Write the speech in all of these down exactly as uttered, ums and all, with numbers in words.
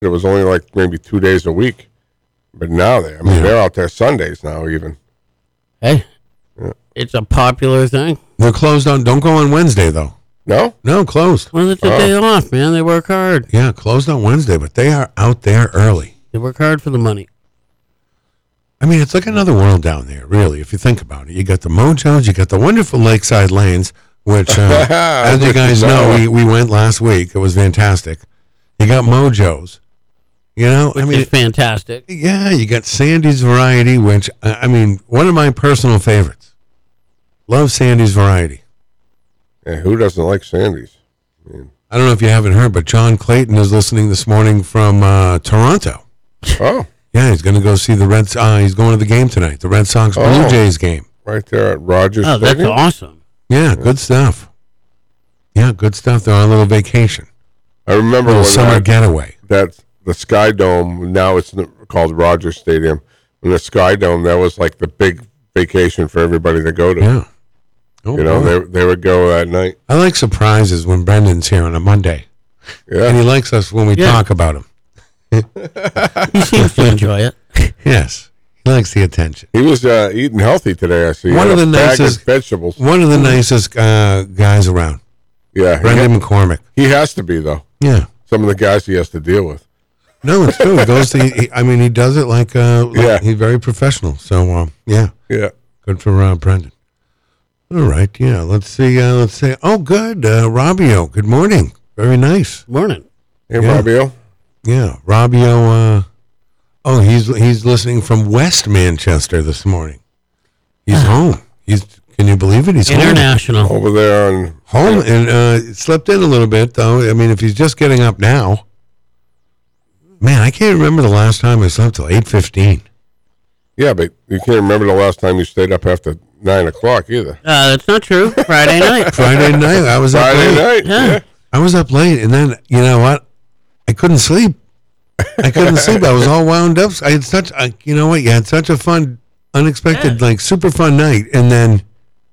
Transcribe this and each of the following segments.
it was only like maybe two days a week. But now they, I mean, yeah. they're out there Sundays now even. Hey, yeah. It's a popular thing. They're closed on, don't go on Wednesday though. No? No, closed. Well, it's a oh. day off, man. They work hard. Yeah, closed on Wednesday, but they are out there early. They work hard for the money. I mean, it's like another world down there, really, if you think about it. You got the Mojos, you got the wonderful Lakeside Lanes, which, uh, as you guys know, we, we went last week. It was fantastic. You got Mojos. You know, which I mean, is fantastic. Yeah, you got Sandy's Variety, which, I mean, one of my personal favorites. Love Sandy's Variety. Yeah, who doesn't like Sandy's? I, mean, I don't know if you haven't heard, but John Clayton is listening this morning from uh, Toronto. Oh. Yeah, he's going to go see the Red uh, he's going to the game tonight, the Red Sox Blue oh, Jays game. Right there at Rogers Oh, Stadium? That's awesome. Yeah, yeah, good stuff. Yeah, good stuff. They're on a little vacation. I remember a when summer that, getaway. That the Sky Dome, now it's called Rogers Stadium. And the Sky Dome, that was like the big vacation for everybody to go to. Yeah. Oh, you know, they they would go that night. I like surprises when Brendan's here on a Monday. Yeah. And he likes us when we yeah. talk about him. He seems to enjoy it. Yes. He likes the attention. He was uh, eating healthy today, I see. One of the nicest of vegetables. One of the nicest uh, guys around. Yeah. Brendan McCormick. He has to be, though. Yeah. Some of the guys he has to deal with. No, it's true. He goes to, he, I mean, he does it like, uh, like yeah. he's very professional. So, uh, yeah. Yeah. Good for uh, Brendan. All right, yeah. Let's see. Uh, let's see. Oh, good, uh, Robbio. Good morning. Very nice. Morning. Hey, yeah. Robbio. Yeah, Robbio. Uh, oh, he's he's listening from West Manchester this morning. He's uh, home. He's. Can you believe it? He's international home. over there on home and uh, slept in a little bit though. I mean, if he's just getting up now, man, I can't remember the last time I slept till eight fifteen. Yeah, but you can't remember the last time you stayed up after nine o'clock either. Uh, that's not true. Friday night. Friday night. I was Friday up late. night. Yeah. yeah. I was up late, and then you know what? I couldn't sleep. I couldn't sleep. I was all wound up. I had such. I, you know what? You had such a fun, unexpected, yeah. like super fun night, and then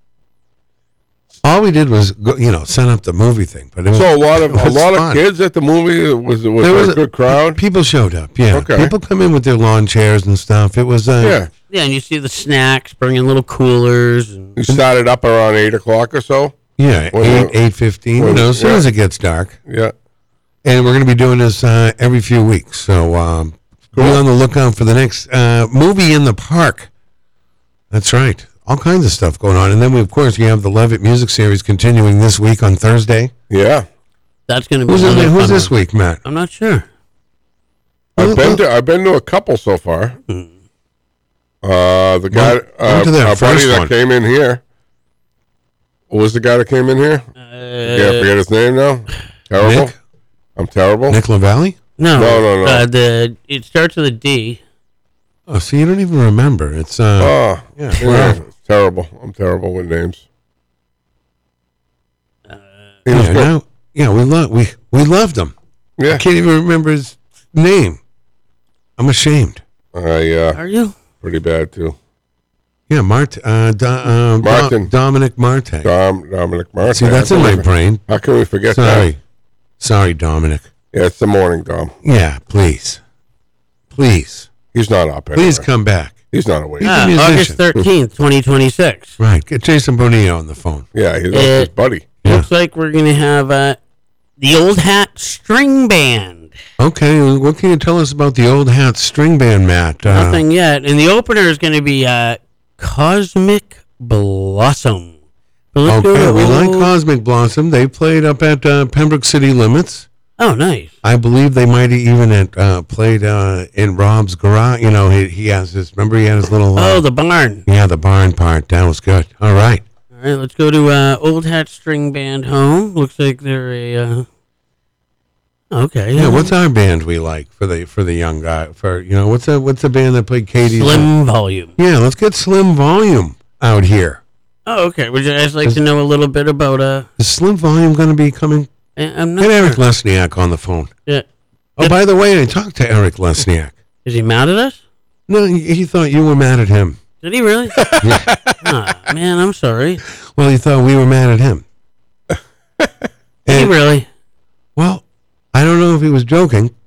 all we did was go, you know, set up the movie thing. But it was, so a lot of a lot fun. of kids at the movie. Was it was there was a good crowd? People showed up. Yeah. Okay. People come in with their lawn chairs and stuff. It was. Uh, yeah. Yeah, and you see the snacks, bringing little coolers. And you started up around eight o'clock or so. Yeah, when eight eight fifteen. You know, as soon yeah. as it gets dark. Yeah. And we're going to be doing this uh, every few weeks. So um, cool. Be on the lookout for the next uh, movie in the park. That's right. All kinds of stuff going on. And then, we, of course, you have the Levitt Music Series continuing this week on Thursday. Yeah. That's going to be Who's, in there, who's fun this one. week, Matt? I'm not sure. I've been to I've been to a couple so far. Hmm. Uh, the guy, Went, uh, went our buddy that one. came in here. What was the guy that came in here? Uh, Yeah, I forget his name now. Terrible. Nick? I'm terrible. Nick LaValle? No, no, no, no. Uh, the it starts with a D. Oh, so you don't even remember. It's uh, oh, yeah, yeah it's terrible. I'm terrible with names. Uh, yeah, now, yeah, we love we we loved him. Yeah, I can't even remember his name. I'm ashamed. I uh, Are you? Pretty bad too. Yeah, Mart, uh, Do, uh, Martin. Do, Dominic Marte. Dom, Dominic Martin. See, that's in my brain. How can we forget Sorry. that? Sorry, Dominic. Yeah, it's the morning, Dom. Yeah, please. Please. He's not up anyway. Please come back. He's not awake. He's a Ah, musician. August thirteenth, twenty twenty-six. Right. Get Jason Bonillo on the phone. Yeah, he's Uh, his buddy. Yeah. Looks like we're going to have uh, the Old Hat String Band. Okay, what can you tell us about the Old Hat String Band, Matt? Uh, Nothing yet. And the opener is going to be uh, Cosmic Blossom. But let's go Okay, to we like old- Cosmic Blossom. They played up at uh, Pembroke City Limits. Oh, nice. I believe they might have even at, uh, played uh, in Rob's garage. You know, he, he has this, remember he had his little... Uh, Oh, the barn. yeah, the barn part. That was good. All right. All right, let's go to uh, Old Hat String Band Home. Looks like they're a... Uh... Okay. Yeah, what's our band we like for the for the young guy? For you know, what's the what's the band that played Katie's? Slim Volume. Yeah, let's get Slim Volume out here. Oh, okay. Would you guys like to know a little bit about... Uh... Is Slim Volume going to be coming? I- I'm not Get Eric sure. Lesniak on the phone. Yeah. Oh, by the way, I talked to Eric Lesniak. Is he mad at us? No, he, he thought you were mad at him. Did he really? Yeah. Ah, man, I'm sorry. Well, he thought we were mad at him. Did he really? Well, I don't know if he was joking,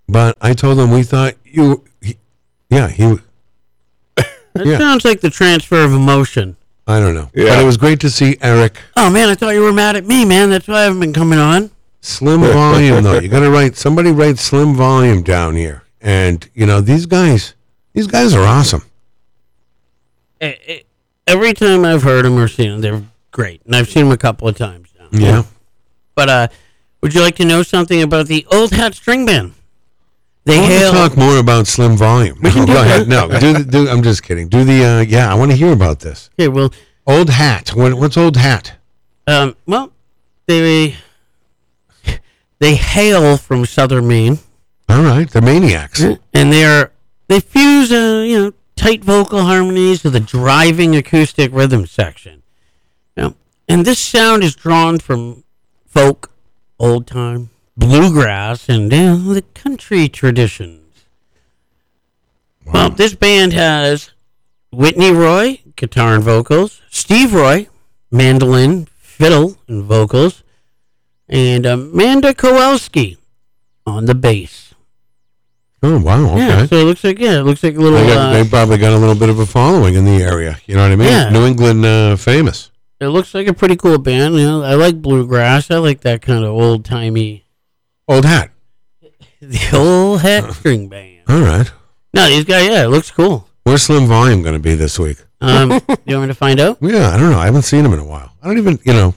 but I told him we thought you, he, yeah, he. That Yeah. sounds like the transfer of emotion. I don't know, Yeah. but it was great to see Eric. Oh man, I thought you were mad at me, man. That's why I haven't been coming on. Slim volume though, you got to write. Somebody write slim volume down here, and you know these guys. These guys are awesome. Eh, eh, Every time I've heard them or seen them, they're great, and I've seen them a couple of times now. Yeah. But uh, would you like to know something about the Old Hat String Band? They I want hail. to talk more about slim volume. No, go ahead. No, do the, do. I'm just kidding. Do the. Uh, yeah, I want to hear about this. Okay, well, Old Hat. What, what's Old Hat? um, well, they they hail from Southern Maine, All right, the Maniacs. and they're they fuse uh, you know tight vocal harmonies with a driving acoustic rhythm section. You know, and this sound is drawn from folk, old time, bluegrass, and uh, the country traditions. Well, this band has Whitney Roy, guitar and vocals, Steve Roy, mandolin, fiddle, and vocals, and Amanda Kowalski on the bass. Oh wow. Okay. Yeah, so it looks like yeah, it looks like a little. They, got, Uh, they probably got a little bit of a following in the area. You know what I mean? Yeah. New England uh, famous. it looks like a pretty cool band. You know, I like bluegrass. I like that kind of old timey, Old Hat. the old hat string band. All right. No, these guys, yeah, it looks cool. Where's Slim Volume going to be this week? Um, you want me to find out? Yeah, I don't know. I haven't seen him in a while. I don't even, you know.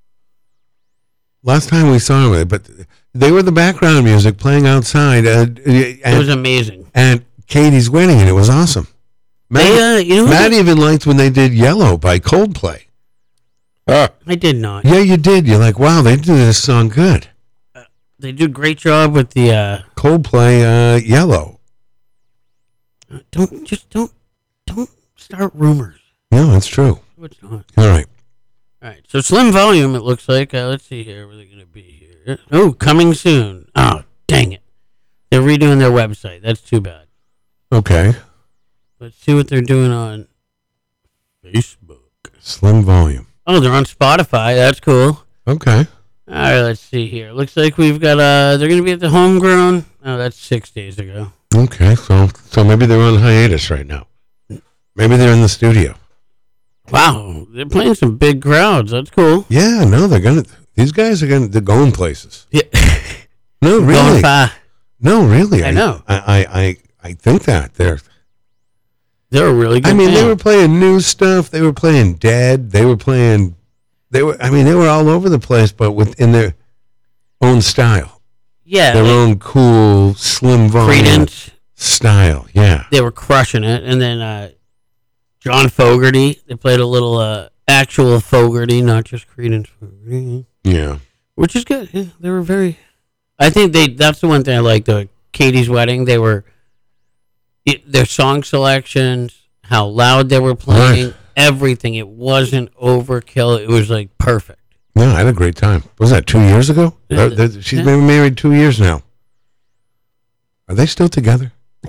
Last time we saw him, but they were the background music playing outside uh, It was at, amazing. at Katie's wedding, and it was awesome. Matt, They, uh, you know, Matt what? even liked when they did Yellow by Coldplay. Ah, I did not. Yeah, you did. You're like, wow, they do this song good. They do a great job with the. Uh, Coldplay, uh, Yellow. don't just don't don't start rumors. No, that's true. What's not? All right. All right. So slim volume. It looks like. Uh, let's see here. Where they gonna be here? Oh, coming soon. Oh, dang it! They're redoing their website. That's too bad. Okay. Let's see what they're doing on Facebook. Slim Volume. Oh, they're on Spotify. That's cool. Okay. All right, let's see here. Looks like we've got uh they're gonna be at the Homegrown. Oh, that's six days ago. Okay. So, so maybe they're on hiatus right now. Maybe they're in the studio. Wow, they're playing some big crowds. That's cool. Yeah. No, they're gonna. These guys are gonna. They're going places. Yeah, No, going really. far. No, really. I know. I, I, I, I think that they're. They're a really good. I mean, they band. were playing new stuff. They were playing Dead. They were playing. They were. I mean, they were all over the place, but within their own style, yeah, their they- own cool, slim volume Credence. style. Yeah. They were crushing it, and then uh, John Fogerty. They played a little uh, actual Fogerty, not just Credence Fogerty, Yeah. which is good. Yeah, they were very. I think they. That's the one thing I liked. The Katie's wedding. They were. It, their song selections, how loud they were playing, Right. everything. It wasn't overkill. It was like perfect. Yeah, I had a great time. Was that two years ago? Yeah, Uh, th- She's yeah. been married two years now. Are they still together?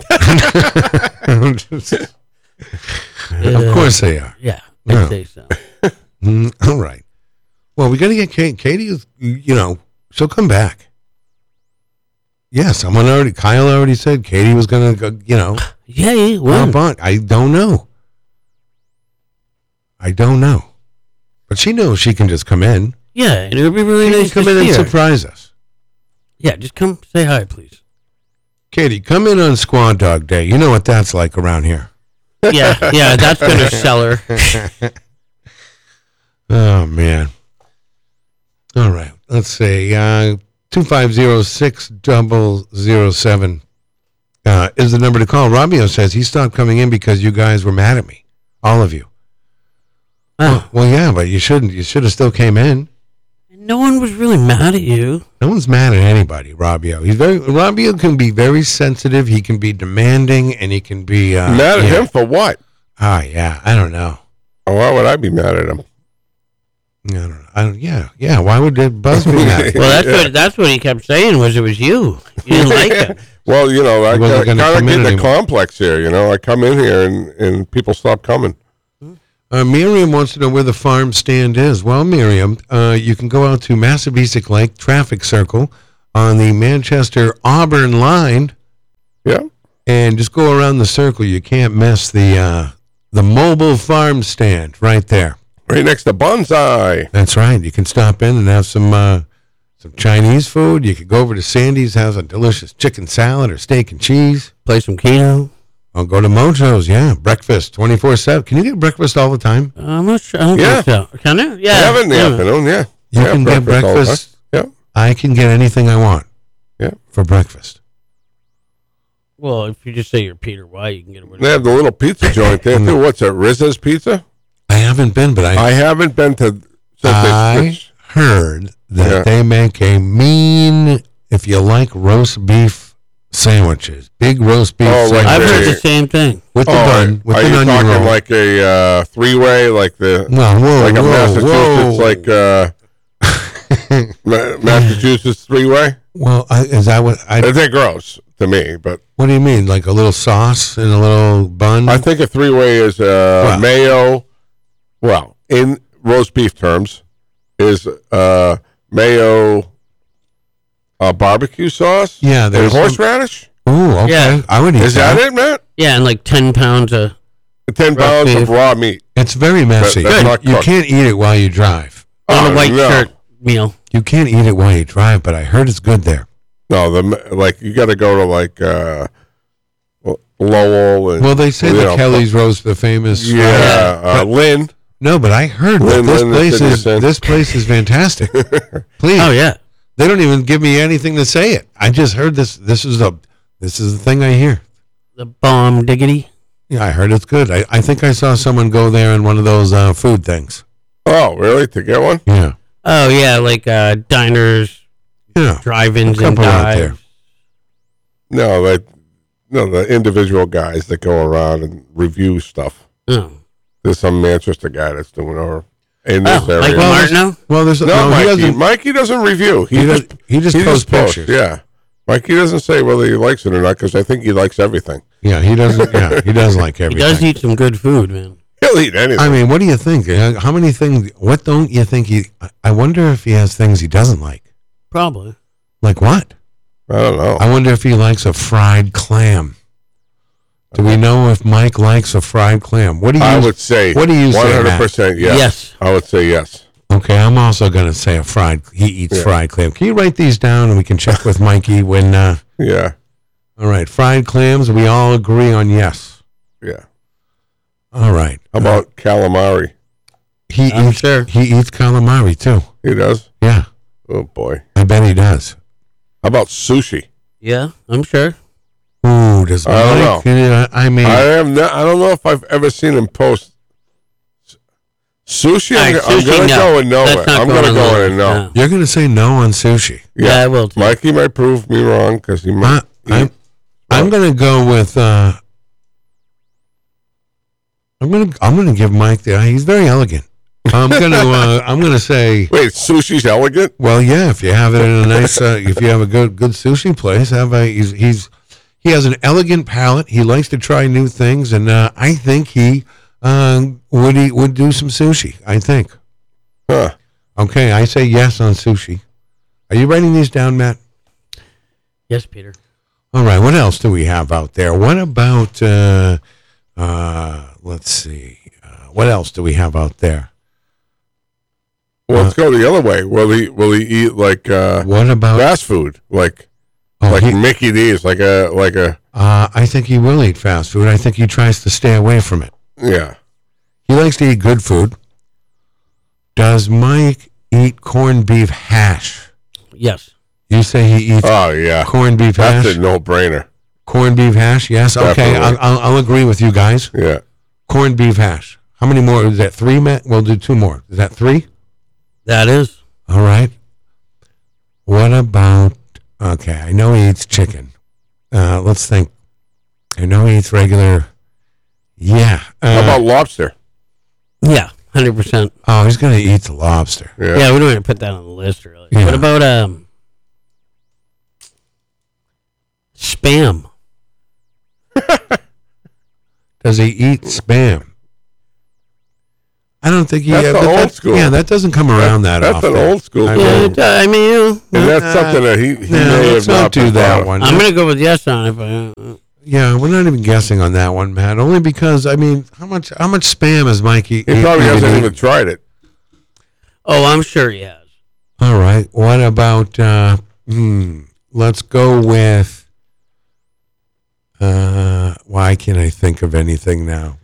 Of course they are. Yeah, I'd Yeah. say so. Mm, all right. Well, we got to get Kate. Katie is, you know, she'll come back. Yeah, someone already, Kyle already said Katie was going to, you know, Yeah, yeah, well, hop on. I don't know. I don't know. But she knows she can just come in. yeah, and it would be really She can nice come to in and see her. surprise us. Yeah, just come say hi, please. Katie, come in on Squad Dog Day. You know what that's like around here. Yeah, yeah, that's gonna sell her. Oh, man. All right. Let's see. Uh, two five zero six zero zero seven uh, is the number to call. Rabio says he stopped coming in because you guys were mad at me. All of you. Oh, Well, yeah, but you shouldn't. You should have still came in. no one was really mad at you. No one's mad at anybody, Rabio. He's very Rabio can be very sensitive. He can be demanding, and he can be uh, mad at yeah. him for what? Ah, yeah. I don't know. Why would I be mad at him? I don't know. I don't, yeah, yeah. Why would that Buzz be mad? Well, that's Yeah. what that's what he kept saying was it was you. You didn't like it. Well, you know, I He wasn't kind gonna of come in get the anymore. complex here. You know, I come in here and, and people stop coming. Uh, Miriam wants to know where the farm stand is. Well, Miriam, uh, you can go out to Massabesic Lake Traffic Circle on the Manchester Auburn line. Yeah. and just go around the circle. You can't miss the uh, the mobile farm stand right there. Right next to Bonsai. That's right. You can stop in and have some uh, some Chinese food. You could go over to Sandy's, have a delicious chicken salad or steak and cheese. Play some keto. I'll go to Mojo's. Yeah, breakfast twenty-four seven. Can you get breakfast all the time? Uh, I'm not sure. I don't Yeah. think so. Can it? Yeah, Yeah. have it in the yeah. afternoon, yeah. You Yeah, can get all the breakfast. time. I can get anything I want. Yeah. For breakfast. Well, if you just say you're Peter White, you can get Yeah. away. They have the little pizza joint there, too. What's it, Rizza's Pizza? I haven't been, but I I haven't been to since they I switched. heard that Yeah. they make a mean, if you like roast beef sandwiches, big roast beef Oh, like I've sandwiches heard Hey. the same thing. with the Oh, bun, with are an you onion talking roll. like a uh, three-way, like the no, whoa, like a whoa, Massachusetts, whoa. like uh, Ma- Massachusetts three-way? well, I, is that what I? They're gross to me, but What do you mean? Like a little sauce and a little bun? I think a three-way is uh, Well. mayo. Well, in roast beef terms, is uh, mayo, uh, barbecue sauce, Yeah, and there's some- horseradish. Ooh, okay. Yeah. I would eat Is that it, Matt? Yeah, and like ten pounds of. Ten Roast pounds beef. of raw meat. It's very messy. that's not you cooked. can't eat it while you drive. On Oh, a white no. shirt meal. You can't eat it while you drive, but I heard it's good there. No, the like you got to go to like uh, Lowell and Well, they say you the know, Kelly's roast, the famous. Yeah, uh, But- Lynn. No, but I heard that Lynn, this Lynn, place City is Center. this place is fantastic. Please, Oh yeah. they don't even give me anything to say it. I just heard this. This is the this is the thing I hear. The bomb diggity. Yeah, I heard it's good. I, I think I saw someone go there in one of those uh, food things. Oh, really? To get one? Yeah, Oh yeah, like uh, diners, yeah. drive-ins, A and couple out there. dives. No, like no, the individual guys that go around and review stuff. Oh, There's some Manchester guy that's doing over in this oh like area. Well, Martineau? Well, there's no, no, he Mikey. doesn't. Mikey doesn't review. He, He, just does, he just he posts just posts. pictures. Yeah, Mikey doesn't say whether he likes it or not because I think he likes everything. Yeah, he doesn't. Yeah, he does like He everything. does eat some good food, man. He'll eat anything. I mean, what do you think? Uh, How many things? What don't you think he? I- I wonder if he has things he doesn't like. Probably. Like what? I don't know. I wonder if he likes a fried clam. Do we know if Mike likes a fried clam? What do you? I would say What do you say, one hundred Matt? percent yes. Yes. I would say yes. Okay, I'm also going to say a fried. He eats Yeah. fried clam. Can you write these down and we can check with Mikey when? Uh, Yeah, all right, fried clams. We all agree on yes. yeah. All right. How about calamari? He I'm eats. sure. He eats calamari too. He does. Yeah, Oh boy. I bet he does. How about sushi? Yeah, I'm sure. Ooh, does I don't Mike? uh, I mean, I am. Not, I don't know if I've ever seen him post s- sushi. I'm, All right, go- I'm sushi, gonna no. go and know That's it. not I'm going gonna on go the in and list, know. no. you're going to say no on sushi. Yeah, I will. Too. Mikey might prove me wrong because he I, might. I'm, I'm going to go with. Uh, I'm going to. I'm going to give Mike the. He's very elegant. I'm going to. Uh, I'm going to say. Wait, sushi's elegant. Well, yeah. If you have it in a nice. Uh, if you have a good good sushi place, have a. He's. he's he has an elegant palate. He likes to try new things, and uh, I think he uh, would he would do some sushi. I think. Huh. Okay, I say yes on sushi. Are you writing these down, Matt? Yes, Peter. All right. What else do we have out there? What about? Uh, uh, let's see. Uh, what else do we have out there? Well, let's go the other way. Will he? Will he eat like uh, What about? fast food, like Oh, like he- Mickey D's, like a like a uh, I think he will eat fast food. I think he tries to stay away from it. yeah. He likes to eat good food. Does Mike eat corned beef hash? Yes. You say he eats Oh yeah, corned beef hash. that's a no brainer. Corned beef hash. Yes. Okay. Definitely. I'll, I'll, I'll agree with you guys. Yeah. Corned beef hash. How many more? Is that three, Matt? We'll do two more. Is that three? That is. All right. What about? Okay, I know he eats chicken. Uh, let's think. I know he eats regular. Yeah. Uh, How about lobster? Yeah, hundred percent. oh, he's gonna eat the lobster. Yeah. Yeah, we don't even put that on the list, really. Yeah. What about um, spam? Does he eat spam? I don't think he. That's uh, the but old that- school. Yeah, that doesn't come around that That's often. an old school. I thing. Yeah, mean, it, uh, I mean, you know, and that's uh, something that he, he no, may let's have not not do been that proud of. one. I'm going to go with yes on it, but uh, Yeah, we're not even guessing on that one, Matt. Only because I mean, how much how much spam is Mikey? He probably eating? hasn't even tried it. oh, I'm sure he has. All right. What about? Uh, hmm, let's go with. Uh, why can't I think of anything now?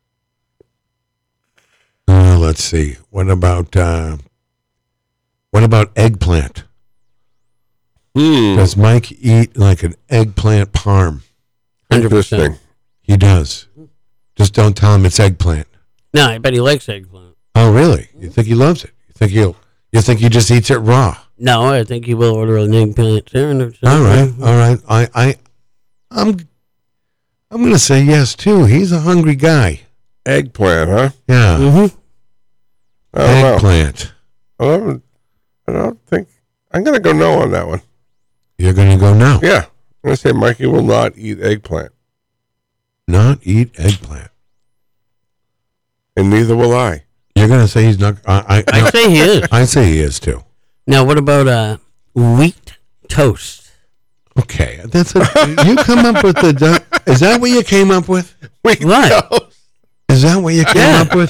Uh, let's see. What about? Uh, what about eggplant? Hmm. Does Mike eat like an eggplant parm? one hundred percent. Interesting. He does. Just don't tell him it's eggplant. No, I bet he likes eggplant. Oh, really? You think he loves it? You think he'll? You think he just eats it raw? No, I think he will order an eggplant sandwich. All right, all right. I, I, I'm, I'm gonna say yes too. He's a hungry guy. Eggplant, huh? Yeah, Mm-hmm. I don't know. eggplant. I don't, I don't think. I'm going to go no on that one. You're gonna go now. Yeah. I'm going to say Mikey will not eat eggplant. Not eat eggplant. And neither will I. You're gonna say he's not. I, I, I say he is. I say he is too. Now, what about uh, wheat toast? Okay, that's a, you come up with the. Is that what you came up with? Wait, What? no. Is that what you came Yeah. up with?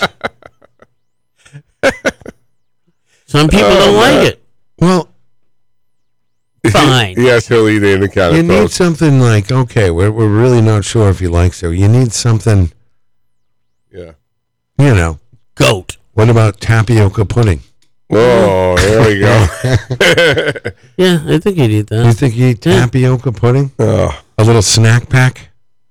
Some people Oh, don't man. like it. Well, Fine. Yes, he'll eat any kind you of need toast. something like okay. We're we're really not sure if he likes it. You need something. Yeah. You know. Goat. What about tapioca pudding? Oh, there we go. Yeah, I think he'd eat Do you that. think you eat Yeah. tapioca pudding? oh, A little snack pack?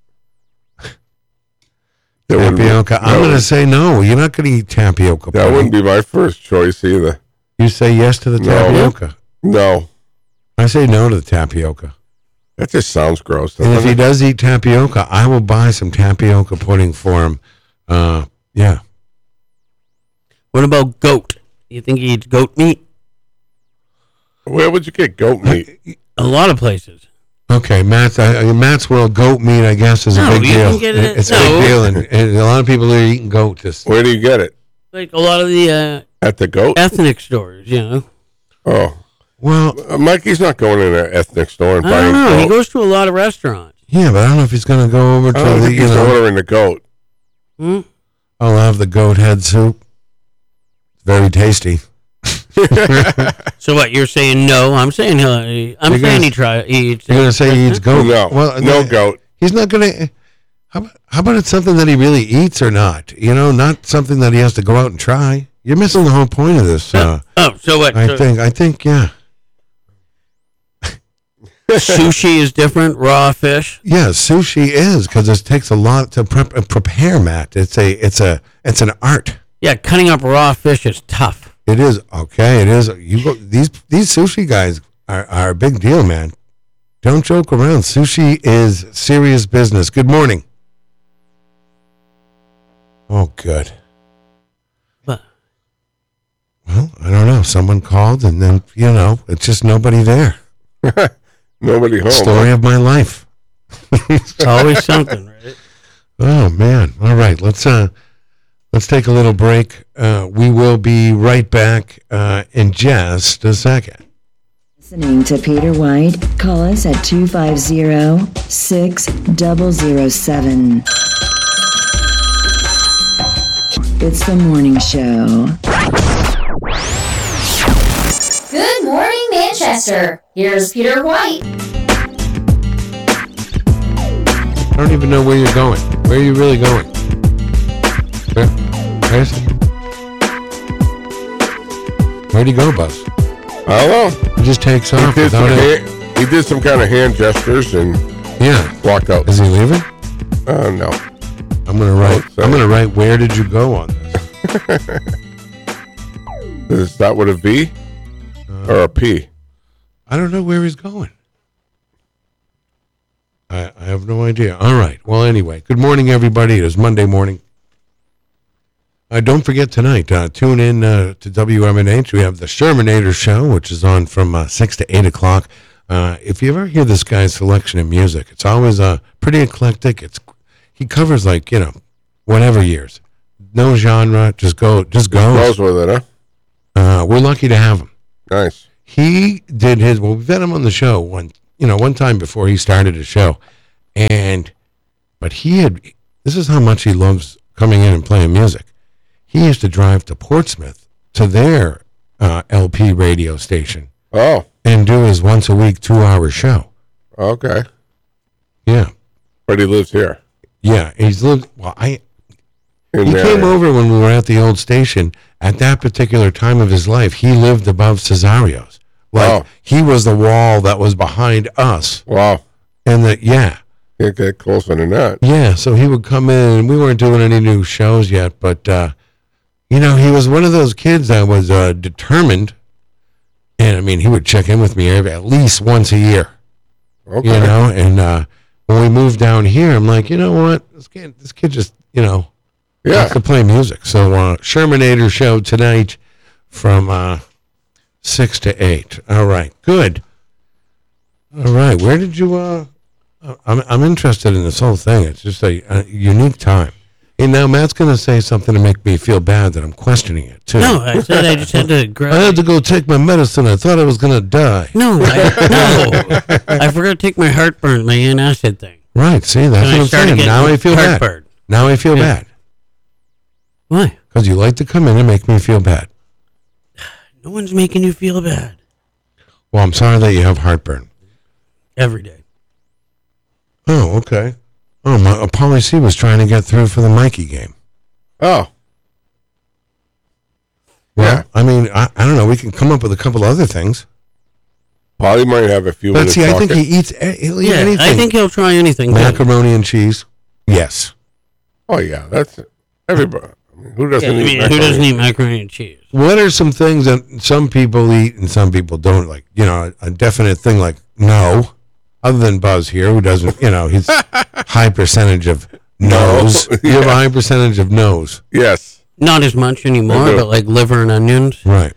that wouldn't be- Tapioca. that I'm going to would- say no. You're not going to eat tapioca That pudding. wouldn't be my first choice either. You say yes to the No. tapioca. No. I say no to the tapioca. That just sounds gross. And if doesn't he it? does eat tapioca, I will buy some tapioca pudding for him. Uh, yeah. What about goat? You think he eats goat meat? Where would you get goat meat? A lot of places. Okay, Matt's uh, Matt's World goat meat, I guess, is a No, big you can deal. get it- It's a no. big deal, and, and a lot of people are eating goat. This Where do you get it? Like a lot of the uh, At the goat? ethnic stores, you know. Oh. well, Uh, Mikey's not going in an ethnic store and I buying don't know. He goat. goes to a lot of restaurants. yeah, but I don't know if he's going to go over I to don't the. think You he's know, ordering the goat. Hmm? I'll have the goat head soup. Very tasty. So what? You're saying no? I'm saying he'll. I'm You're saying gonna- he try. He eats. You're going to say he eats goat? No. Well, no uh, goat. He's not going to. How about, how about it's something that he really eats or not? You know, not something that he has to go out and try. You're missing the whole point of this. Uh, Oh, so what? I So think. I think. Yeah. sushi is different. Raw fish. Yeah. Sushi is because it takes a lot to prep, uh, prepare, Matt. It's a. It's a. It's an art. Yeah, cutting up raw fish is tough. It is okay. It is. You go. These these sushi guys are are a big deal, man. Don't joke around. Sushi is serious business. Good morning. Oh, good. But Well, I don't know. Someone called, and then you know, it's just nobody there. Nobody home. Story of my life. it's always something, right? Oh man. All right. Let's uh, let's take a little break. Uh, we will be right back uh, in just a second. Listening to Peter White, call us at two five zero, six zero zero seven. It's the morning show. Good morning, Manchester. Here's Peter White. I don't even know where you're going. Where are you really going? Where, where's Where'd he go, Buzz? I don't know. He just takes He off did, some without it. hand, he did some kind of hand gestures and Yeah. walked out. Is he leaving? Uh, no. I'm gonna write. so. I'm gonna write. Where did you go on this? Is that what a V Uh, or a P? I don't know where he's going. I, I have no idea. All right. Well, anyway, good morning, everybody. It is Monday morning. Uh, don't forget tonight, uh, tune in uh, to W M N H. We have the Shermanator Show, which is on from uh, six to eight o'clock. Uh, if you ever hear this guy's selection of music, it's always uh, pretty eclectic. It's He covers, like, you know, whatever years. no genre, just go, just Goes goes. with it, huh? Uh, we're lucky to have him. Nice. He did his. Well, we've had him on the show one, you know, one time before he started his show, and but he had. This is how much he loves coming in and playing music. He used to drive to Portsmouth to their uh, L P radio station Oh, and do his once a week two hour show. okay. Yeah, But he lives here. yeah. He's lived. Well, I. In He there. came over when we were at the old station. At that particular time of his life, he lived above Cesario's. Like Oh. he was the wall that was behind us, Wow. and that yeah. Can't get closer than that. Yeah, so he would come in. We weren't doing any new shows yet, but uh, you know, he was one of those kids that was uh, determined. And I mean, he would check in with me every, at least once a year. Okay. You know, and uh, when we moved down here, I'm like, you know what, this kid, this kid just, you know, Yeah. wants to play music. So uh, Shermanator show tonight from uh, six to eight. All right, good. All right, where did you? Uh, I'm I'm interested in this whole thing. It's just a, a unique time. And now Matt's going to say something to make me feel bad that I'm questioning it too. No, I said I just had to grab. I had to go take my medicine. I thought I was going to die. No, I, no. I forgot to take my heartburn, my antacid thing. Right. See, that's And I what I'm started saying. getting Now I feel bad. heartburn. Now I feel Yeah. bad Why? because you like to come in and make me feel bad. No one's making you feel bad Well, I'm sorry that you have heartburn. every day. Oh, okay. Oh, my, uh, Paulie C was trying to get through for the Mikey game. Oh, Well, Yeah. I mean, I, I don't know. We can come up with a couple other things. Polly might have a few But minutes see, I think talking. he eats a- he'll eat Yeah, anything. I think he'll try anything. good. Macaroni and cheese. Yes. Oh, yeah. That's everybody. I mean, who Yeah, doesn't I eat mean, who macaroni? doesn't eat macaroni and cheese? What are some things that some people eat and some people don't? Like, you know, a, a definite thing like no, other than Buzz here, who doesn't, you know, he's high percentage of no's. No. You have a Yeah. high percentage of no's. Yes. Not as much anymore, do. but like liver and onions. Right.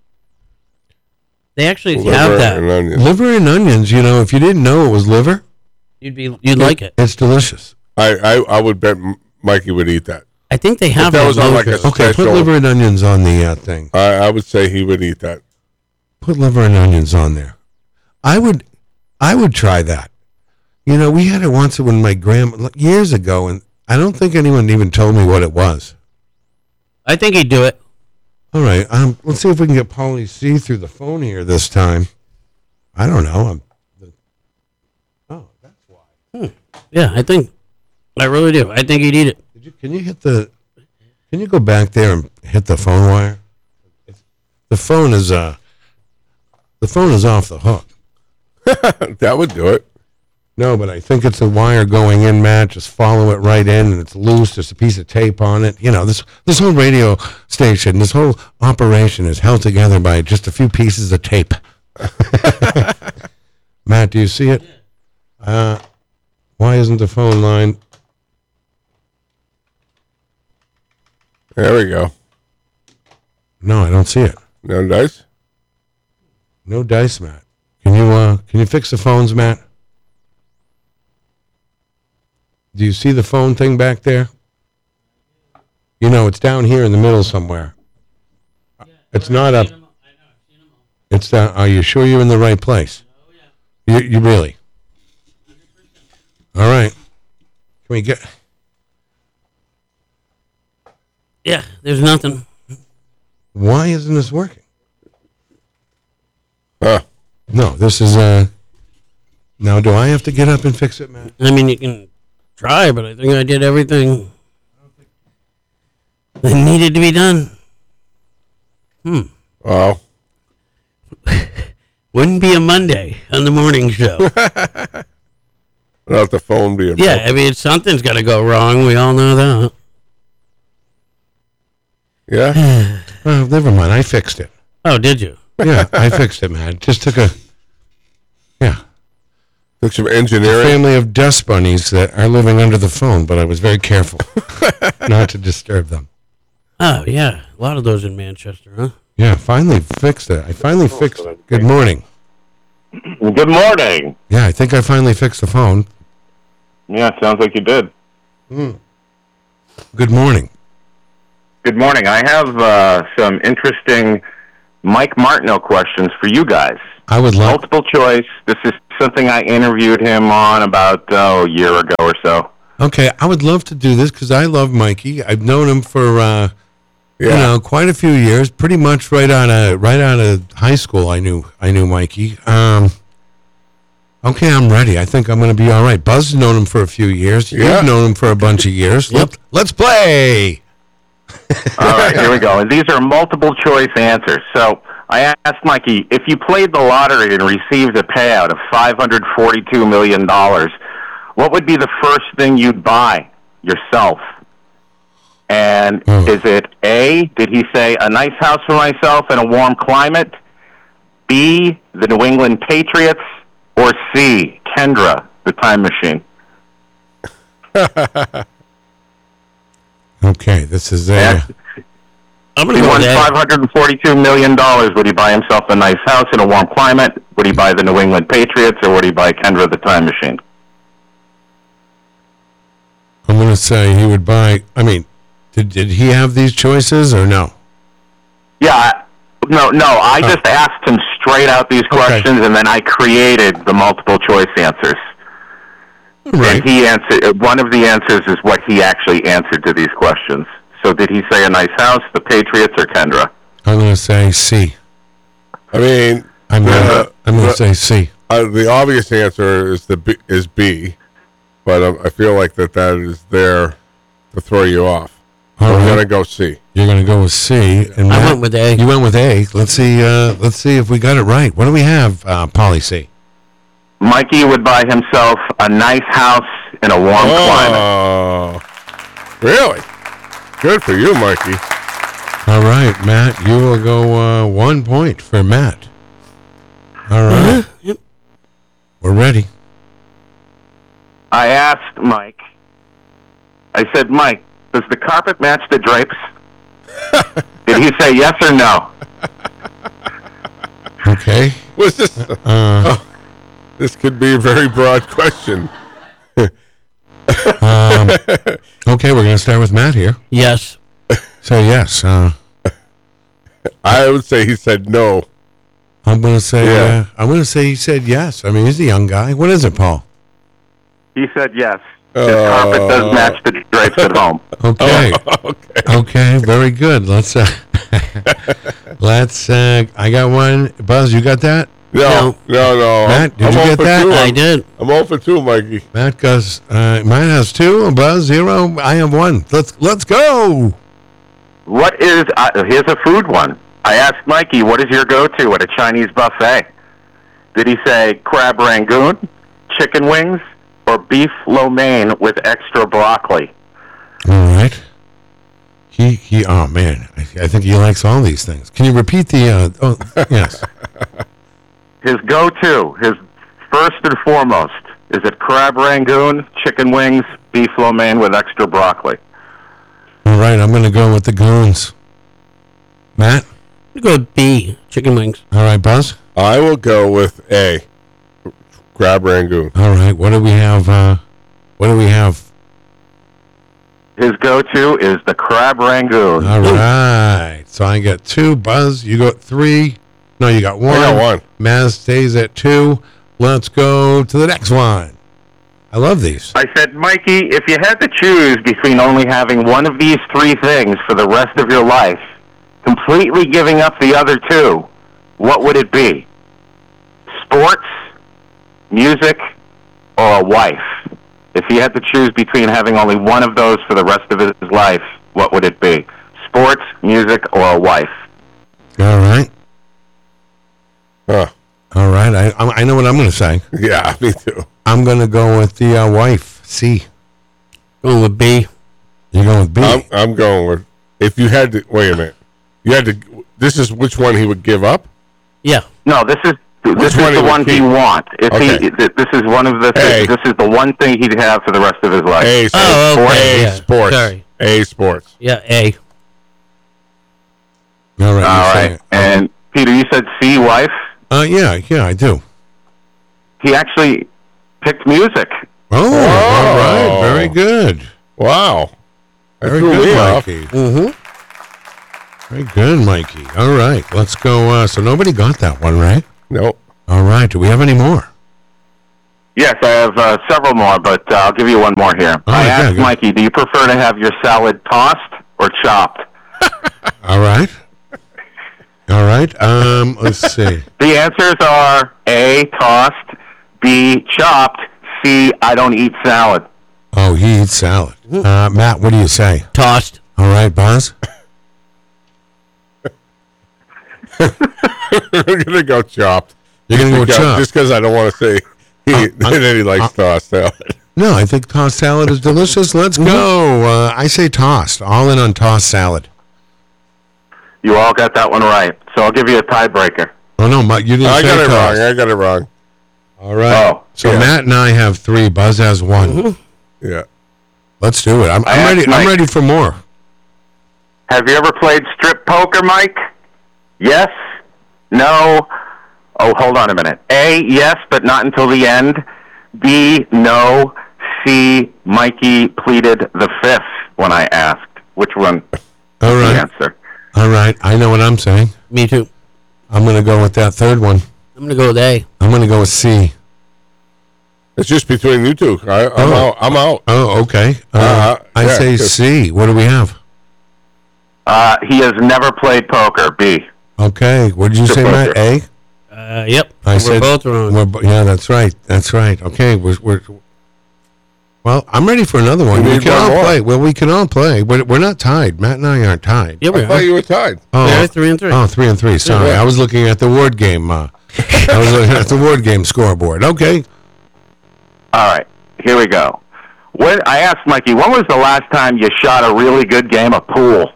They actually Liver have that. and onions. Liver and onions, you know, if you didn't know it was liver, You'd be, you'd like it. it's delicious. I, I, I would bet M- Mikey would eat that. I think they have that it was at on like a- Mojo's. Okay, put Special. liver and onions on the uh, thing. I, I would say he would eat that. Put liver and onions on there. I would, I would try that. You know, we had it once when my grandma years ago, and I don't think anyone even told me what it was. I think he'd do it. All right, um, let's see if we can get Paulie C through the phone here this time. I don't know. I'm, oh, that's why. Yeah, I think. I really do. I think he'd eat it. Did you? Can you hit the? Can you go back there and hit the phone wire? The phone is uh. The phone is off the hook. That would do it. No, but I think it's a wire going in, Matt. Just follow it right in, and it's loose. There's a piece of tape on it. You know, this this whole radio station, this whole operation is held together by just a few pieces of tape. Matt, do you see it? Uh, why isn't the phone line? There we go. No, I don't see it. No dice? No dice, Matt. Can you uh, can you fix the phones, Matt? Do you see the phone thing back there? You know, it's down here in the middle somewhere. It's not up. It's down. Are you sure you're in the right place? You, you really? All right. Can we get? Yeah, there's nothing. Why isn't this working? Huh. No, this is uh. Now, do I have to get up and fix it, Matt? I mean, you can try, but I think I did everything that needed to be done. Hmm. Wow. Wouldn't be a Monday on the morning show. Without the phone being Yeah, broken. I mean, something's got to go wrong. We all know that. Yeah? Oh, never mind. I fixed it. Oh, did you? Yeah, I fixed it, man. Just took a. Yeah. Took some A engineering. family of dust bunnies that are living under the phone, but I was very careful not to disturb them. Oh, yeah. A lot of those in Manchester, huh? Yeah, finally fixed it. I finally fixed it. Good morning. Good morning. Yeah, I think I finally fixed the phone. Yeah, sounds like you did. Good morning. Good morning. I have uh, some interesting Mike Martineau questions for you guys. I would love. Multiple choice. This is something I interviewed him on about oh, a year ago or so. Okay, I would love to do this because I love Mikey. I've known him for uh, you Yeah. know quite a few years. Pretty much right out of right out of high school, I knew I knew Mikey. Um, okay, I'm ready. I think I'm going to be all right. Buzz has known him for a few years. Yeah. You've known him for a bunch of years. Yep. Let, let's play. All right, here we go. And these are multiple choice answers. So I asked Mikey, if you played the lottery and received a payout of five hundred forty-two million dollars, what would be the first thing you'd buy yourself? And Hmm. is it A, did he say a nice house for myself in a warm climate? B, the New England Patriots? Or C, Kendra, the time machine? Okay, this is a. Yeah. I'm He gonna go won with A. five hundred forty-two million dollars. Would he buy himself a nice house in a warm climate? Would he buy the New England Patriots? Or would he buy Kendra, the time machine? I'm going to say he would buy. I mean, did did he have these choices or no? Yeah, I- no, no. I Oh. just asked him straight out these questions, and then I created the multiple choice answers. Right. And he answered. One of the answers is what he actually answered to these questions. So, did he say a nice house, the Patriots, or Kendra? I'm going to say C. I mean, I'm going uh, to I'm going uh, to say C. uh, the obvious answer is the B, is B, but um, I feel like that that is there to throw you off. All I'm right. gonna go C. You're going to go with C. And I Matt, went with A. You went with A. Let's see. Uh, let's see if we got it right. What do we have, uh, Polly C? Mikey would buy himself a nice house in a warm climate. Oh, really? Good for you, Mikey. All right, Matt. You will go uh, one point for Matt. All right. Yep. We're ready. I asked Mike. I said, Mike, does the carpet match the drapes? Did he say yes or no? Okay. Was this? Uh, This could be a very broad question. um, okay, we're going to start with Matt here. Yes. So, yes. Uh, I would say he said no. I'm going to say, Yeah. uh, I'm going to say he said yes. I mean, he's a young guy. What is it, Paul? He said yes. His Uh, carpet does match the drapes at home. Okay. Okay. Okay, very good. Let's, uh, let's, uh, I got one. Buzz, you got that? No, no, no. Matt, did I'm you oh get for that? two. I I'm- did. I'm zero for two, Mikey. Matt goes, uh, Matt has two, Buzz zero. I have one. Let's, let's go. What is, uh, here's a food one. I asked Mikey, what is your go-to at a Chinese buffet? Did he say crab rangoon, chicken wings, or beef lo mein with extra broccoli? All right. He, he, oh man, I, I think he likes all these things. Can you repeat the, uh, oh, yes. His go-to, his first and foremost, is it crab rangoon, chicken wings, beef lo mein with extra broccoli? All right, I'm going to go with the goons. Matt? I'm gonna go with B. Chicken wings. All right, Buzz? I will go with A. Crab rangoon. All right, what do we have, uh, what do we have? His go-to is the crab rangoon. All right, so I get two. Buzz, you got three. No, you got one. I got one. Maz stays at two. Let's go to the next one. I love these. I said, Mikey, if you had to choose between only having one of these three things for the rest of your life, completely giving up the other two, what would it be? Sports, music, or a wife? If he had to choose between having only one of those for the rest of his life, what would it be? Sports, music, or a wife? All right. Huh. All right. I I know what I'm going to say. Yeah, me too. I'm going to go with the uh, wife. C. Going with B. You're going with B. I'm, I'm going with, if you had to, wait a minute. You had to, this is which one he would give up? Yeah. No, this is this one is he the would one he keep? wants. If Okay. he, th- this is one of the Hey. things. This is the one thing he'd have for the rest of his life. A, Oh, sports. okay, A, yeah. sports. Sorry. A, sports. Yeah, A. All right. All you say right. it. And Peter, you said C, wife. Uh, yeah, yeah, I do. He actually picked music. Oh, all right. Very good. Wow. That Very threw good, me off. Mikey. Mm-hmm. Very good, Mikey. All right, let's go. Uh, so nobody got that one, right? Nope. All right. Do we have any more? Yes, I have uh, several more, but uh, I'll give you one more here. Oh, I yeah, asked good. Mikey, do you prefer to have your salad tossed or chopped? All right. All right. Um, let's see. The answers are A, tossed, B, chopped, C, I don't eat salad. Oh, he eats salad. Uh, Matt, what do you say? Tossed. All right, Buzz? I'm gonna go chopped. You're going to go Because- chop. Just because I don't want to say he, that he likes tossed salad. No, I think tossed salad is delicious. Let's go. Uh, I say tossed. All in on tossed salad. You all got that one right, so I'll give you a tiebreaker. Oh, no, Mike, you didn't I say got it tossed. wrong. I got it wrong. All right. Oh, so yeah. Matt and I have three. Buzz has one. Yeah. Let's do it. I'm, I I'm asked ready. I'm Mike- ready for more. Have you ever played strip poker, Mike? Yes? No? Oh, hold on a minute. A, yes, but not until the end. B, no. C, Mikey pleaded the fifth when I asked. Which one All was the right. answer? All right. I know what I'm saying. Me too. I'm going to go with that third one. I'm gonna go with A. I'm going to go with C. It's just between you two. I, I'm Oh. out. I'm out. Oh, okay. Uh, Uh, I yeah, say 'cause- C. What do we have? Uh, he has never played poker. B. Okay. What did you say, Strip Matt? poker. A? Uh, yep. I We're said both wrong. We're, bo- yeah, that's right. That's right. Okay. We're, we're well. I'm ready for another one. We We need can one all more. play. Well, we can all play. We're, we're not tied. Matt and I aren't tied. yeah, we I thought are. you were tied. Oh, Yeah, three and three. oh, three and three. Sorry, Yeah. I was looking at the word game. Uh, I was looking at the word game scoreboard. Okay. All right, here we go. When I asked Mikey, when was the last time you shot a really good game of pool?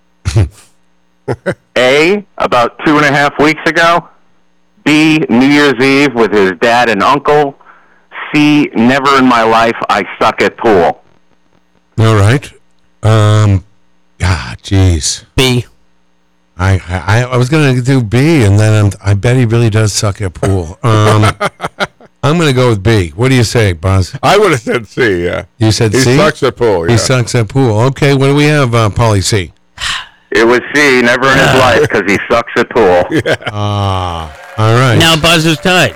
A, about two and a half weeks ago. B, New Year's Eve with his dad and uncle. C, never in my life I suck at pool. All right. Um. Ah, jeez. B. I, I I was gonna do B, and then I'm, I bet he really does suck at pool. Um. I'm gonna go with B. What do you say, Buzz? I would have said C. Yeah. You said He C. sucks at pool. Yeah. He sucks at pool. Okay. What do we have, uh, Paulie C? It was C, never in his life because he sucks at pool. Ah. All right. Now Buzz is tied.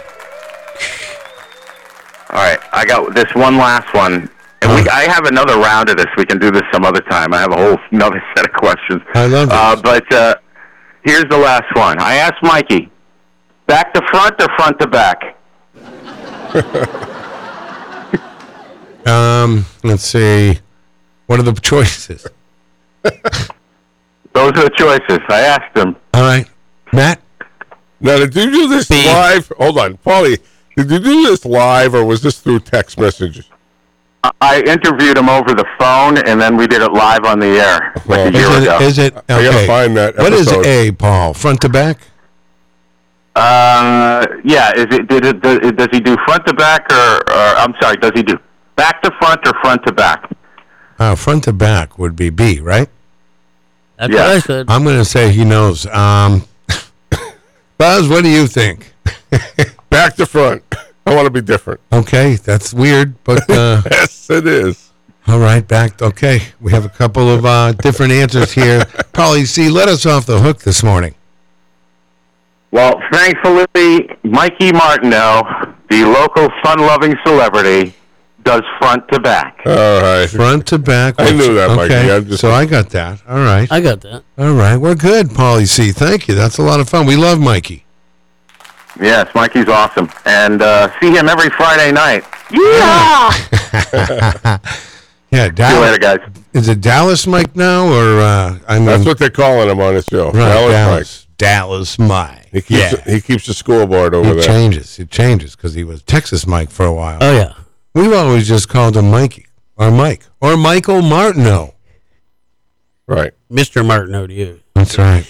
All right, I got this one last one. And we, I have another round of this. We can do this some other time. I have a whole another set of questions. I love this. Uh, but uh, here's the last one. I asked Mikey, back to front or front to back? Um. Let's see. What are the choices? Those are the choices. I asked him. All right, Matt. Now, did you do this B. live? Hold on, Paulie. Did you do this live or was this through text messages? I- I interviewed him over the phone, and then we did it live on the air like Well, a year Is it, ago. is it okay? I gotta find that What is episode. A, Paul? Front to back? Uh, yeah. Is it? Did it? Does, does he do front to back, or, or I'm sorry? Does he do back to front or front to back? Uh, front to back would be B, right? That's Yeah. what I said. I'm going to say he knows. Um, Buzz, what do you think? Back to front. I want to be different. Okay, that's weird, but uh, Yes, it is. all right, back. Okay, we have a couple of uh, different answers here. Probably C, let us off the hook this morning. Well, thankfully, Mikey Martineau, the local fun-loving celebrity, does front to back. All right. Front to back. I knew that, okay. Mikey. I'm just- So I got that. All right. I got that. All right, we're good, Paulie C. Thank you. That's a lot of fun. We love Mikey. Yes, Mikey's awesome. And uh, see him every Friday night. Yeah! Yeah, See you Dallas. later, guys. Is it Dallas Mike now, or uh, I mean, That's what they're calling him on the show. right, Dallas Dallas. Dallas Mike. Mike. He keeps, yeah, he keeps the scoreboard over it there. changes. It changes because he was Texas Mike for a while. Oh yeah. We've always just called him Mikey or Mike or Michael Martineau. Right. Mister Martineau to you. That's right.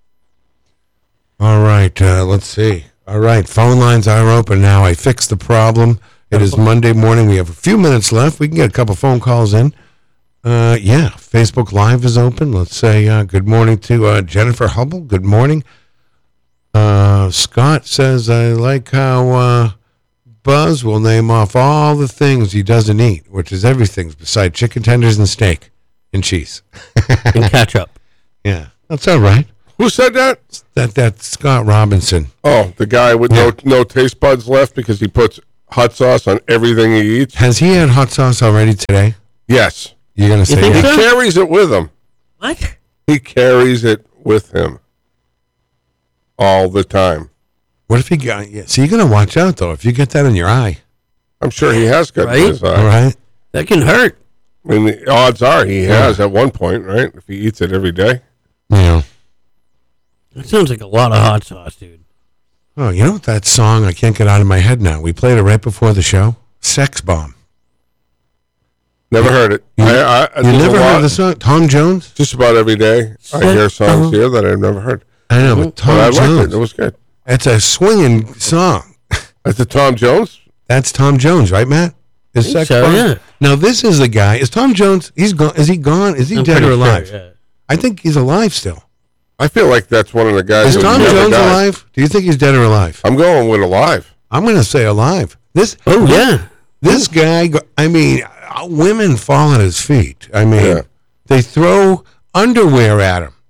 All right, uh, let's see. All right, phone lines are open now. I fixed the problem. It is Monday morning. We have a few minutes left. We can get a couple phone calls in. Uh, yeah, Facebook Live is open. Let's say uh, good morning to uh, Jennifer Hubble. Good morning. Uh, Scott says, I like how uh, Buzz will name off all the things he doesn't eat, which is everything besides chicken tenders and steak and cheese. And catch up. Yeah. That's all right. Who said that? That that Scott Robinson. Oh, the guy with Yeah. no no taste buds left because he puts hot sauce on everything he eats. Has he had hot sauce already today? Yes, You're gonna say think he yes? so? carries it with him. What? He carries it with him all the time. What if he got? Yeah. So you're gonna watch out though. If you get that in your eye, I'm sure he has got Right? his eye. all right. That can hurt. I mean, the odds are he has at one point, right? If he eats it every day. Yeah. That sounds like a lot of hot sauce, dude. Oh, you know what that song I can't get out of my head now. We played it right before the show. Sex Bomb. Never heard it. You, I, I, you there's a never heard lot- the song? Tom Jones? Just about every day, I hear songs here that I've never heard. I know, but Tom But I liked Jones. it. It was good. It's a swinging song. That's the Tom Jones. That's Tom Jones, right, Matt? Is Think Sex so, Bomb? yeah. Now this is the guy. Is Tom Jones? He's gone. Is he gone? Is he I'm dead pretty or sure, alive? yeah. I think he's alive still. I feel like that's one of the guys. Is who Tom never Jones died. alive? Do you think he's dead or alive? I'm going with alive. I'm going to say alive. This. Oh, yeah. This guy. go- I mean, uh, women fall at his feet. I mean, Yeah. they throw underwear at him.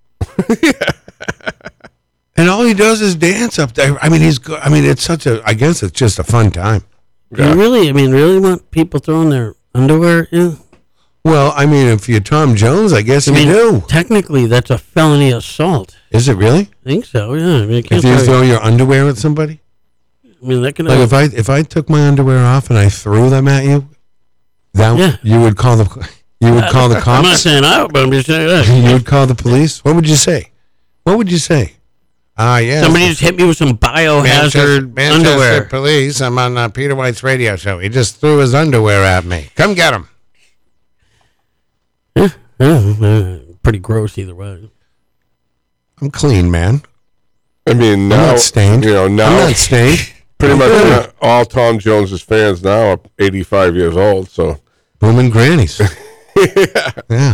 And all he does is dance up there. I mean, he's. go- I mean, it's such a. I guess it's just a fun time. Yeah. You really, I mean, really want people throwing their underwear in? Well, I mean, if you're Tom Jones, I guess I you mean, do. technically, that's a felony assault. Is it really? I think so, yeah. I mean, I, can't If you tell you- throw your underwear at somebody, I mean that can like if I if I took my underwear off and I threw them at you, that Yeah. you would call the you would call the I'm not cops. saying I would, but I'm just saying that. You would call the police. What would you say? What would you say? Ah, yeah. Somebody just hit me with some biohazard underwear. Police. I'm on uh, Peter White's radio show. He just threw his underwear at me. Come get him. Yeah, uh, pretty gross either way. I'm clean, man. I mean, I'm now not stained. you know I'm now not stained. pretty I'm much good. uh, all Tom Jones's fans now are eighty-five years old. So Booming grannies. yeah.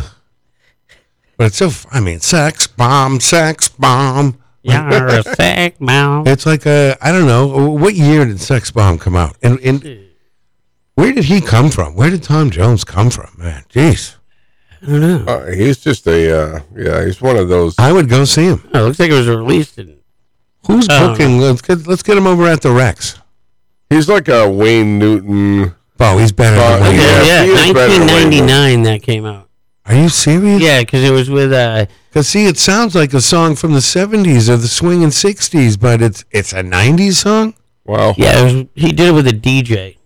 But it's so. f- I mean, sex bomb, sex bomb. You're a sick mouth. It's like a. I don't know. What year did Sex Bomb come out? And, and where did he come from? Where did Tom Jones come from, man? Jeez. I don't know. uh, he's just a uh, yeah. He's one of those. I would go see him. Oh, it looks like it was released in. Who's Oh. booking? Let's get let's get him over at the Rex. He's like a Wayne Newton. Oh, he's better Uh, than Wayne. Yeah, Yeah, he is better than nineteen Wayne ninety-nine that came out. Are you serious? Yeah, because it was with uh, Because see, it sounds like a song from the seventies or the swinging sixties, but it's it's a nineties song. Wow. yeah, it was, he did it with a D J.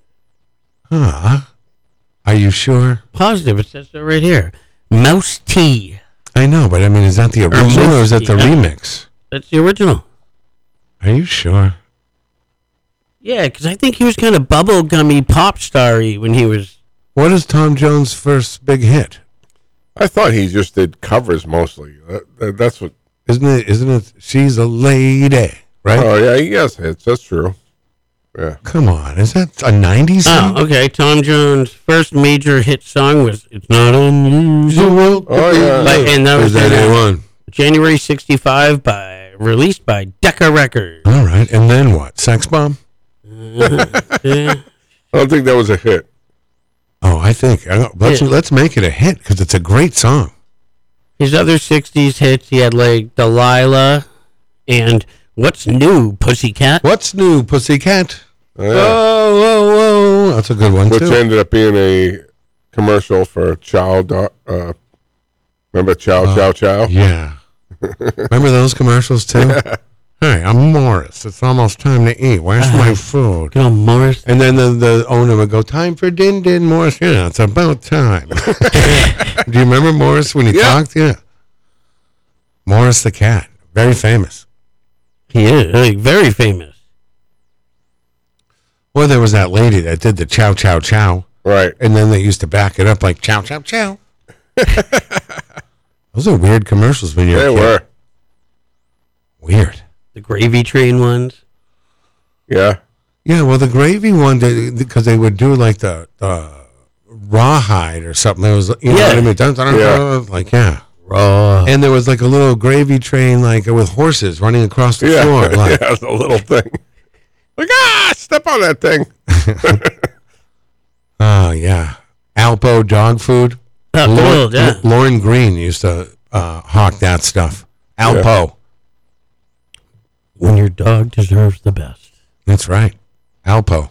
Huh? Are you sure? Positive, it says so right here. Mouse T. I know, but I mean, is that the original or is that the Yeah. remix? That's the original. Are you sure? Yeah, because I think he was kind of bubblegummy pop star-y when he was. What is Tom Jones' first big hit? I thought he just did covers mostly. That, that, that's what. Isn't it? Isn't it? She's a lady, right? Oh yeah, he has hits. That's true. Yeah. Come on, is that a nineties song? Oh, okay. Tom Jones' first major hit song was "It's Not Unusual," Oh yeah. but, and that Is was that in, A uh, one? January sixty-five by released by Decca Records. All right, and then what? Sex Bomb? Yeah. I don't think that was a hit. Oh, I think I don't- let's Yeah. let's make it a hit because it's a great song. His other sixties hits, he had like Delilah and What's New, Pussycat. What's new, Pussycat? Oh, yeah. Whoa, whoa, whoa! That's a good one Which too. ended up being a commercial for Chow. Do- Uh, remember Chow Chow Chow? Yeah. Remember those commercials too? Hey, I'm Morris. It's almost time to eat. Where's my food? You know, Morris. And then the, the owner would go, time for Din Din Morris. Yeah, it's about time. Do you remember Morris when he Yeah. talked? Yeah. Morris the cat. Very famous. He is like, very famous. Well, there was that lady that did the chow, chow, chow. Right. And then they used to back it up like chow, chow, chow. Those are weird commercials when you're They a kid. were. Weird. The Gravy Train ones. Yeah. Yeah, well, the gravy one, because they would do like the uh, rawhide or something. It was, you know Yeah. what I mean? Dun, dun, dun, Yeah. dun, like, yeah. Raw. And there was like a little gravy train, like with horses running across the Yeah. floor. Like, yeah. The little thing. Like ah, step on that thing. oh, yeah. Alpo dog food. Oh, Lauren, cool, yeah. Lauren Green used to uh, hawk that stuff. Alpo. When your dog deserves the best. That's right. Alpo.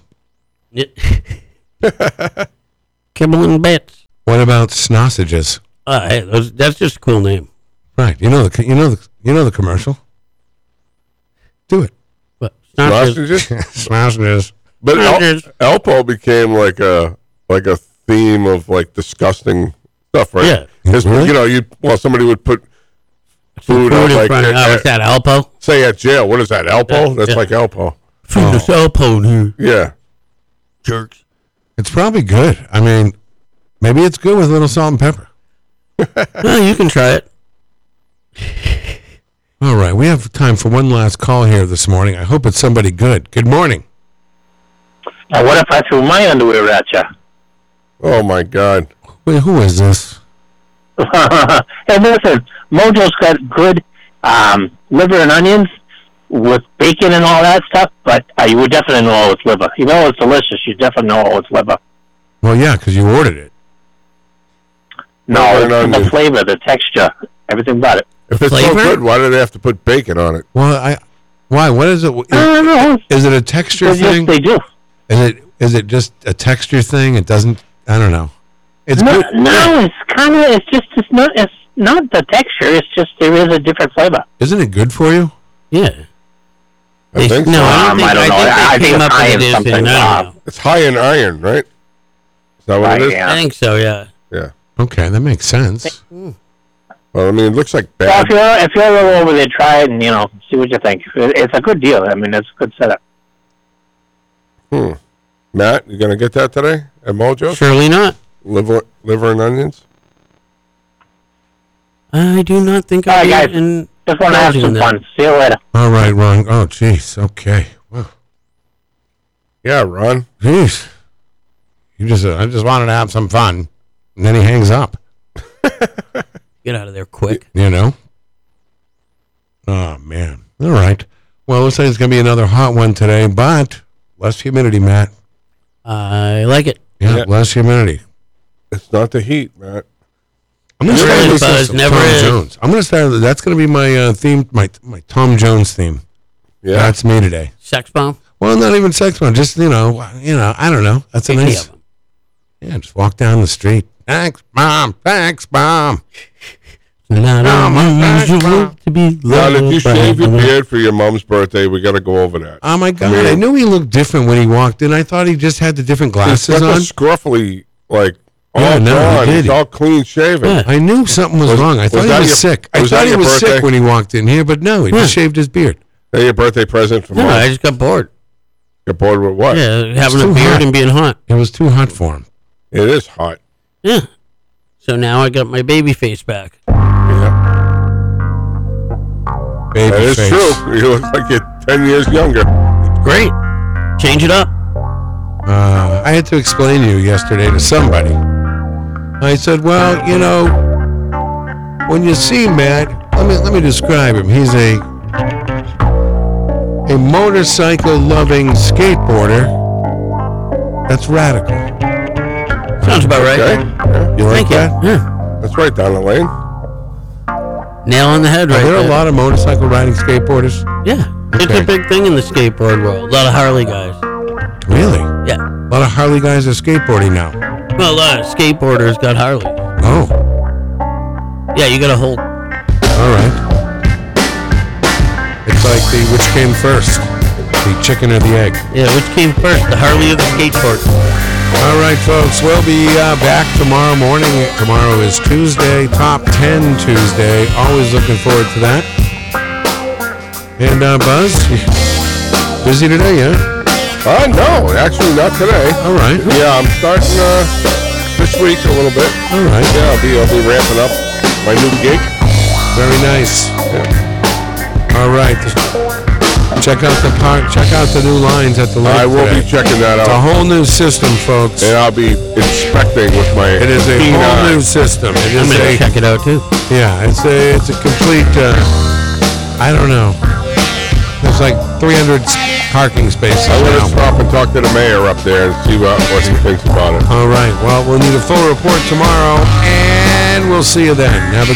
Kibble and bits. What about Snossages? Uh, hey, those, that's just a cool name. Right. You know the you know the you know the commercial. Do it. But sausages. Sausages? Snossages. But El- Sausages. Elpo became like a like a theme of like disgusting stuff, right? Yeah. 'Cause, Really? you know, you well somebody would put food, Food on in like front. at- Oh, is that Alpo? say at jail. What is that? Elpo? Yeah, That's yeah. like Elpo. Food is Alpo here. Yeah. Jerks. It's probably good. I mean, maybe it's good with a little salt and pepper. Well, you can try it. All right. We have time for one last call here this morning. I hope it's somebody good. Good morning. Now, what if I threw my underwear at you? Oh my God. Wait, who is this? Hey, listen, Mojo's got good um, liver and onions with bacon and all that stuff, but uh, you would definitely know it's liver. You know it's delicious. You definitely know it's liver. Well, yeah, because you ordered it. No, Liver it's and the onions. flavor, the texture, everything about it. If it's Flavor? so good, why do they have to put bacon on it? Well, I. Why? What is it? I don't know. Is it a texture Yes, thing? they do. Is it is it just a texture thing? It doesn't. I don't know. It's No, good. no, it's kind of, it's just, it's not, it's not the texture. It's just there is a different flavor. Isn't it good for you? Yeah. I They- think no, so. I Um, don't think, I don't know. I I think they think came it's up high with in it as something, an, I uh, don't know. It's high in iron, right? Is that what Right, it is? yeah. I think so, yeah. Yeah. Okay, that makes sense. Well, I mean, it looks like Well, bad. if you're, if you're ever over there, try it and, you know, see what you think. It- It's a good deal. I mean, it's a good setup. Hmm. Matt, you gonna get that today at Mojo? Surely not. Liver, liver and onions. I do not think All I right, do. guys. And Just want to have some fun. See you later. All right, Ron. Oh, jeez. Okay. Well, Yeah, Ron. jeez. You just. Uh, I just wanted to have some fun, and then he hangs up. get out of there quick. You know. Oh man. All right. Well, looks like it's gonna be another hot one today, but less humidity, Matt. I like it. Yeah, Yeah. less humidity. It's not the heat, Matt. I'm gonna Never start is, with Buzz, some never Tom is. Jones. I'm gonna start. That's gonna be my uh, theme. My my Tom Jones theme. Yeah. That's me today. Sex bomb? Well, not even sex bomb. Just you know, you know. I don't know. That's a Any nice. of 'em. Yeah, just walk down the street. Thanks, mom. Thanks, mom. Not unusual to be Now, loved did you by shave your another. beard for your mom's birthday? We got to go over that. Oh my god! Yeah. I knew he looked different when he walked in. I thought he just had the different He's glasses got on. the scruffly, like, all Yeah, no, he gone. did. He's all clean shaven. Yeah. I knew something was, Was- wrong. I was thought he that was your- sick. I was thought that he your was birthday? sick when he walked in here, but no, he Yeah. just shaved his beard. Hey, your birthday present for No, mom. I just got bored. Get bored with what? Yeah, having too a beard hot. and being hot. It was too hot for him. It is hot. Yeah. So now I got my baby face back. Yeah. Baby That is face. true. You look like you're ten years younger. Great. Change it up. Uh, I had to explain you yesterday to somebody. I said, "Well, you know, when you see Matt, let me let me describe him. He's a a motorcycle loving skateboarder. That's radical. Sounds about right. Okay? Yeah. You like Thank you. that? Yeah. That's right down the lane. Nail on the head right Are there a there. lot of motorcycle riding skateboarders? Yeah. It's Okay. a big thing in the skateboard world. A lot of Harley guys. Really? Yeah. A lot of Harley guys are skateboarding now. Well, a lot of skateboarders got Harley. Oh, Yeah, you got to hold. all right. It's like the which came first, the chicken or the egg. Yeah, which came first, the Harley or the skateboard? All right, folks, we'll be uh, back tomorrow morning. Tomorrow is Tuesday, Top ten Tuesday. Always looking forward to that. And uh, Buzz, busy today, yeah? Uh, no, actually not today. All right, Yeah, I'm starting uh, this week a little bit. all right. Yeah, I'll be I'll be ramping up my new gig. Very nice. Yeah. All right. Check out the park. Check out the new lines at the lake I will today. be checking that It's a out, whole new system, folks. and I'll be inspecting with my. It is a keen whole eye. new system. It I'm is going to a check it out too. yeah. It's a it's a complete. Uh, I don't know. There's like three hundred parking spaces I'm gonna now. stop and talk to the mayor up there and see what, what he thinks about it. All right. Well, we'll need a full report tomorrow, and we'll see you then. Have a